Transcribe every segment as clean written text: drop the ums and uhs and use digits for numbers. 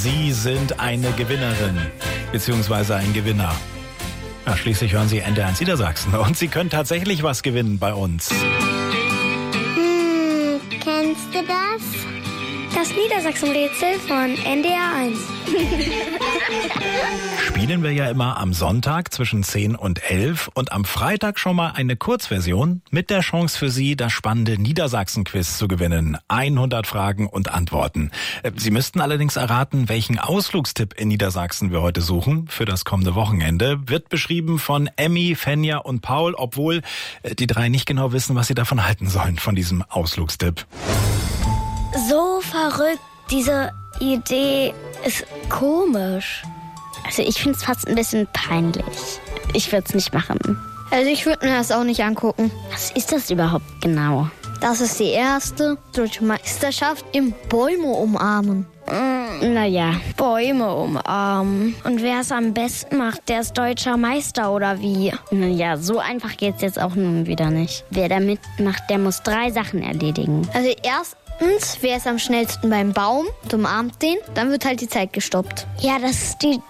Sie sind eine Gewinnerin, beziehungsweise ein Gewinner. Ja, schließlich hören Sie NDR1 Niedersachsen und Sie können tatsächlich was gewinnen bei uns. Kennst du das? Das Niedersachsen-Rätsel von NDR1. Spielen wir ja immer am Sonntag zwischen 10 und 11 und am Freitag schon mal eine Kurzversion mit der Chance für Sie, das spannende Niedersachsen-Quiz zu gewinnen. 100 Fragen und Antworten. Sie müssten allerdings erraten, welchen Ausflugstipp in Niedersachsen wir heute suchen für das kommende Wochenende. Wird beschrieben von Emmy, Fenja und Paul, obwohl die drei nicht genau wissen, was sie davon halten sollen, von diesem Ausflugstipp. So verrückt, diese Idee ist komisch. Also ich finde es fast ein bisschen peinlich. Ich würde es nicht machen. Also ich würde mir das auch nicht angucken. Was ist das überhaupt genau? Das ist die erste deutsche Meisterschaft im Bäume umarmen. Naja, Bäume umarmen. Und wer es am besten macht, der ist deutscher Meister oder wie? naja, so einfach geht's jetzt auch nun wieder nicht. Wer da mitmacht, der muss 3 Sachen erledigen. Also erstens, wer ist am schnellsten beim Baum und umarmt den, dann wird halt die Zeit gestoppt. Ja, das ist die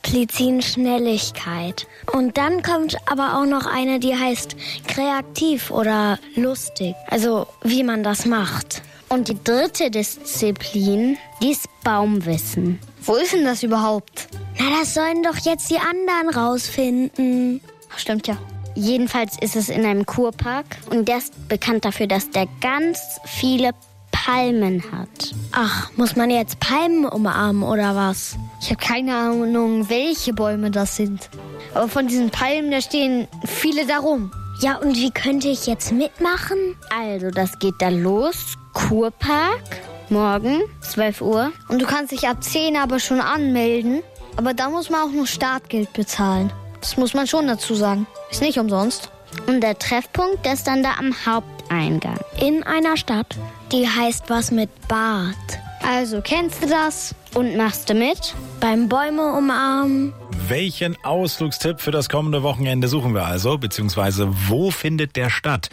Disziplin-Schnelligkeit. Und dann kommt aber auch noch eine, die heißt kreativ oder lustig. Also wie man das macht. Und die 3. Disziplin, die ist Baumwissen. Wo ist denn das überhaupt? Na, das sollen doch jetzt die anderen rausfinden. Ach, stimmt ja. Jedenfalls ist es in einem Kurpark und der ist bekannt dafür, dass der ganz viele Palmen hat. Ach, muss man jetzt Palmen umarmen oder was? Ich habe keine Ahnung, welche Bäume das sind. Aber von diesen Palmen, da stehen viele darum. Ja, und wie könnte ich jetzt mitmachen? Also, das geht da los. Kurpark, morgen, 12 Uhr. Und du kannst dich ab 10 aber schon anmelden. Aber da muss man auch noch Startgeld bezahlen. Das muss man schon dazu sagen. Ist nicht umsonst. Und der Treffpunkt, der ist dann da am Haupteingang. In einer Stadt, die heißt was mit Bad. Also, kennst du das? Und machst du mit? Beim Bäume umarmen. Welchen Ausflugstipp für das kommende Wochenende suchen wir also, beziehungsweise wo findet der statt?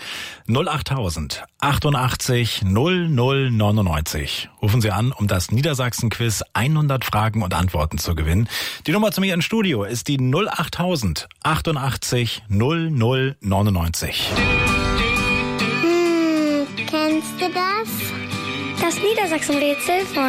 08000 88 00 99. Rufen Sie an, um das Niedersachsen-Quiz 100 Fragen und Antworten zu gewinnen. Die Nummer zu mir ins Studio ist die 08000 88 00 99. Kennst du das? Das Niedersachsen-Rätsel von